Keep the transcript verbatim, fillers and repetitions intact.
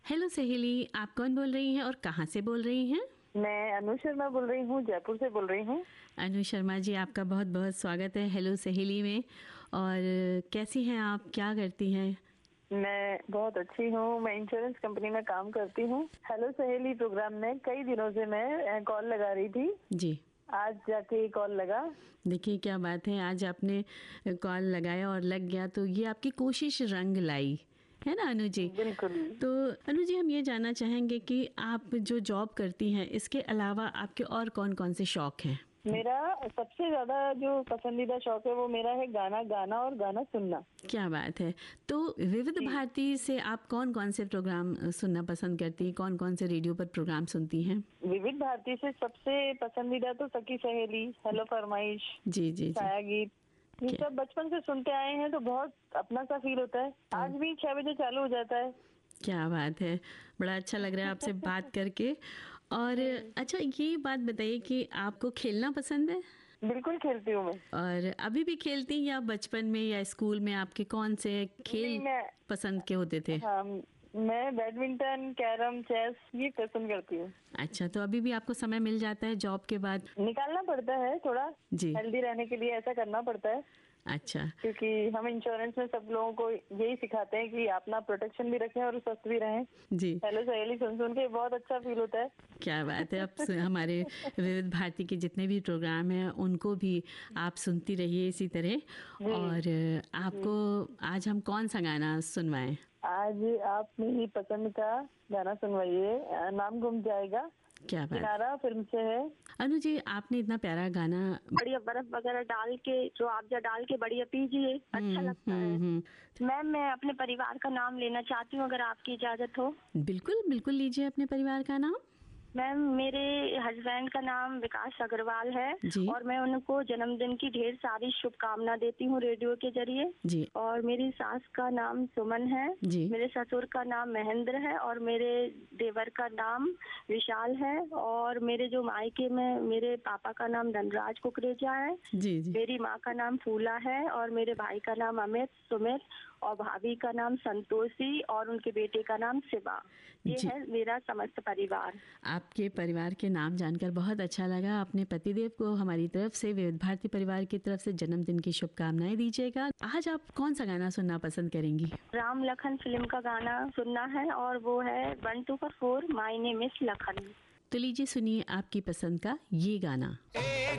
Hello सहेली, आप कौन बोल रही हैं और कहाँ से बोल रही हैं? मैं अनु शर्मा बोल रही हूँ, जयपुर से बोल रही हूँ। अनु शर्मा जी, आपका बहुत बहुत स्वागत है हेलो सहेली में। और कैसी हैं आप, क्या करती हैं? मैं बहुत अच्छी हूँ। मैं इंश्योरेंस कंपनी में काम करती हूँ। हेलो सहेली प्रोग्राम में कई दिनों से मैं कॉल लगा रही थी जी, आज जाके कॉल लगा। देखिए क्या बात है, आज आपने कॉल लगाया और लग गया, तो ये आपकी कोशिश रंग लाई है ना अनु जी। बिल्कुल। तो अनु जी, हम ये जानना चाहेंगे कि आप जो जॉब करती हैं इसके अलावा आपके और कौन कौन से शौक हैं? मेरा सबसे ज्यादा जो पसंदीदा शौक है वो मेरा है गाना गाना और गाना सुनना। क्या बात है। तो विविध भारती से आप कौन कौन से प्रोग्राम सुनना पसंद करती हैं, कौन कौन से रेडियो पर प्रोग्राम सुनती हैं? विविध भारती से सबसे पसंदीदा तो सखी सहेली, हेलो फरमाइश, जी जी जी। छाया गीत, ये सब बचपन से सुनते आए हैं तो बहुत अपना सा फील होता है। आज भी छह बजे चालू हो जाता है। क्या बात है, बड़ा अच्छा लग रहा है आपसे बात करके। और अच्छा, ये बात बताइए कि आपको खेलना पसंद है? बिल्कुल खेलती हूँ मैं। और अभी भी खेलती हैं या बचपन में या स्कूल में आपके कौन से खेल मैं पसंद के होते थे? हाँ, मैं बैडमिंटन, कैरम, चेस ये पसंद करती हूँ। अच्छा, तो अभी भी आपको समय मिल जाता है जॉब के बाद? निकालना पड़ता है थोड़ा, जी। हेल्दी रहने के लिए ऐसा करना पड़ता है। अच्छा, क्योंकि हम इंश्योरेंस में सब लोगों को यही सिखाते हैं कि अपना प्रोटेक्शन भी रखें और स्वस्थ भी रहें। जी। हेलो सहेली सुन सुन के बहुत अच्छा फील होता है। क्या बात है। अब सु- हमारे विविध भारती के जितने भी प्रोग्राम हैं उनको भी आप सुनती रहिए इसी तरह। और आपको आज हम कौन सा गाना सुनवाएं? आज आप मेरी पसंद का गाना सुनवाइए, नाम गुम जाएगा, क्या बात। किनारा फिल्म से है। अनु जी, आपने इतना प्यारा गाना बढ़िया बर्फ वगैरह डाल के, जो आपजा डाल के बढ़िया पीजिए, अच्छा लगता है। मैम, मैं अपने परिवार का नाम लेना चाहती हूँ, अगर आपकी इजाजत हो। बिल्कुल बिल्कुल, लीजिए अपने परिवार का नाम। मैम, मेरे हस्बैंड का नाम विकास अग्रवाल है जी। और मैं उनको जन्मदिन की ढेर सारी शुभकामना देती हूँ रेडियो के जरिए। जी। और मेरी सास का नाम सुमन है। जी। मेरे ससुर का नाम महेंद्र है और मेरे देवर का नाम विशाल है। और मेरे जो मायके में मेरे पापा का नाम धनराज कुकरेजा है। जी जी। मेरी माँ का नाम फूला है और मेरे भाई का नाम अमित सुमित और भाभी का नाम संतोषी और उनके बेटे का नाम शिवा। ये है मेरा समस्त परिवार। आपके परिवार के नाम जानकर बहुत अच्छा लगा। अपने पतिदेव को हमारी तरफ से, विविध भारती परिवार की तरफ से जन्मदिन की शुभकामनाएं दीजिएगा। आज आप कौन सा गाना सुनना पसंद करेंगी? राम लखन फिल्म का गाना सुनना है और वो है one two four my name is Lakhan. तो लीजिए, सुनिए आपकी पसंद का ये गाना।